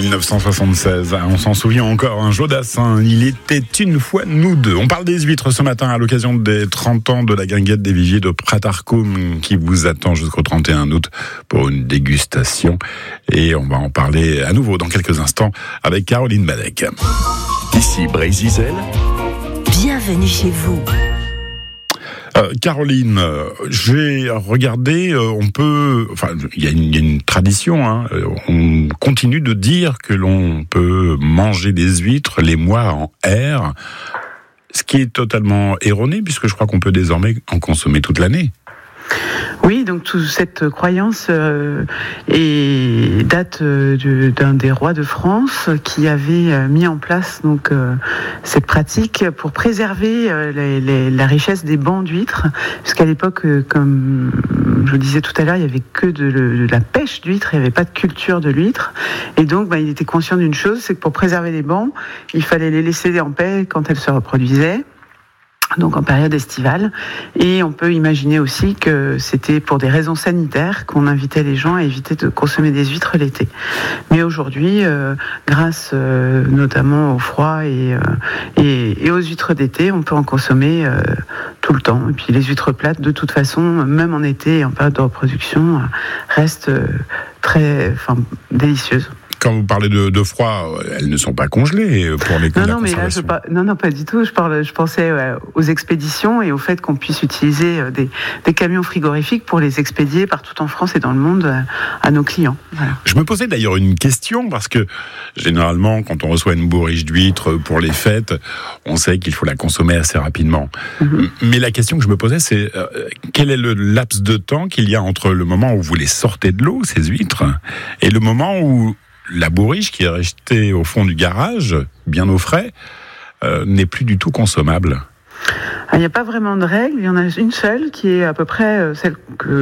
1976, on s'en souvient encore, un Jodassin, il était une fois nous deux. On parle des huîtres ce matin à l'occasion des 30 ans de la guinguette des vigiers de Pratarkoum qui vous attend jusqu'au 31 août pour une dégustation. Et on va en parler à nouveau dans quelques instants avec Caroline Badec. Ici Brésil. Bienvenue chez vous. Caroline, j'ai regardé, il y a une tradition, hein, on continue de dire que l'on peut manger des huîtres les mois en R, ce qui est totalement erroné puisque je crois qu'on peut désormais en consommer toute l'année. Oui, donc toute cette croyance date d'un des rois de France qui avait mis en place donc cette pratique pour préserver la richesse des bancs d'huîtres, puisqu'à l'époque, comme je le disais tout à l'heure, il y avait que de la pêche d'huîtres, il n'y avait pas de culture de l'huître, et donc il était conscient d'une chose, c'est que pour préserver les bancs, il fallait les laisser en paix quand elles se reproduisaient. Donc en période estivale, et on peut imaginer aussi que c'était pour des raisons sanitaires qu'on invitait les gens à éviter de consommer des huîtres l'été. Mais aujourd'hui, grâce notamment au froid et aux huîtres d'été, on peut en consommer tout le temps. Et puis les huîtres plates, de toute façon, même en été et en période de reproduction, restent très délicieuses. Quand vous parlez de froid, elles ne sont pas congelées pour les Non, mais là, pas du tout. Je pensais aux expéditions et au fait qu'on puisse utiliser des camions frigorifiques pour les expédier partout en France et dans le monde à nos clients. Voilà. Je me posais d'ailleurs une question parce que généralement, quand on reçoit une bourriche d'huîtres pour les fêtes, on sait qu'il faut la consommer assez rapidement. Mm-hmm. Mais la question que je me posais, c'est quel est le laps de temps qu'il y a entre le moment où vous les sortez de l'eau, ces huîtres, et le moment où la bourriche qui est restée au fond du garage, bien au frais, n'est plus du tout consommable. Il n'y a pas vraiment de règle, il y en a une seule qui est à peu près celle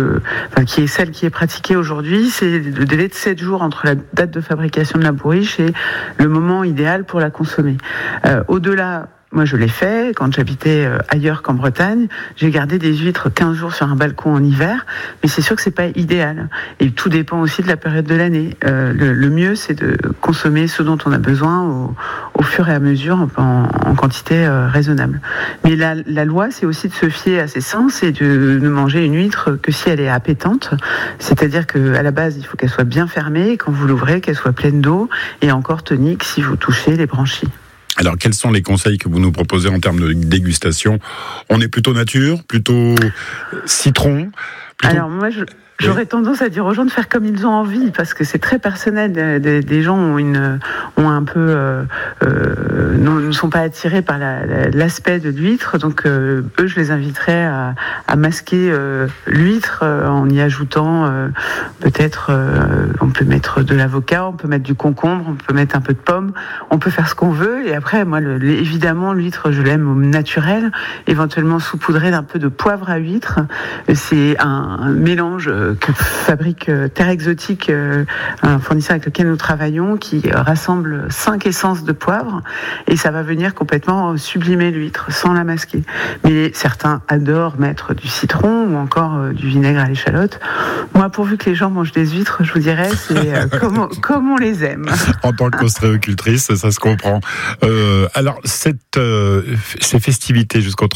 qui est pratiquée aujourd'hui, c'est le délai de 7 jours entre la date de fabrication de la bourriche et le moment idéal pour la consommer. Au-delà, moi, je l'ai fait quand j'habitais ailleurs qu'en Bretagne. J'ai gardé des huîtres 15 jours sur un balcon en hiver, mais c'est sûr que c'est pas idéal. Et tout dépend aussi de la période de l'année. Le mieux, c'est de consommer ce dont on a besoin au fur et à mesure, en quantité raisonnable. Mais la loi, c'est aussi de se fier à ses sens et de ne manger une huître que si elle est appétante. C'est-à-dire qu'à la base, il faut qu'elle soit bien fermée, et quand vous l'ouvrez, qu'elle soit pleine d'eau et encore tonique si vous touchez les branchies. Alors, quels sont les conseils que vous nous proposez en termes de dégustation ? On est plutôt nature, plutôt citron, plutôt... Alors, moi, j'aurais tendance à dire aux gens de faire comme ils ont envie, parce que c'est très personnel. Des gens ne sont pas attirés par l'aspect de l'huître, donc eux, je les inviterais à masquer l'huître en y ajoutant peut-être, on peut mettre de l'avocat, on peut mettre du concombre, on peut mettre un peu de pomme, on peut faire ce qu'on veut. Et après, moi, évidemment, l'huître, je l'aime au naturel, éventuellement saupoudré d'un peu de poivre à huître. C'est un mélange que fabrique Terre Exotique, un fournisseur avec lequel nous travaillons, qui rassemble 5 essences de poivre, et ça va venir complètement sublimer l'huître sans la masquer. Mais certains adorent mettre du citron ou encore du vinaigre à l'échalote. Moi, pourvu que les gens mangent des huîtres, je vous dirais, c'est comme on les aime. En tant qu'ostréocultrice, ça se comprend. Alors, ces festivités jusqu'au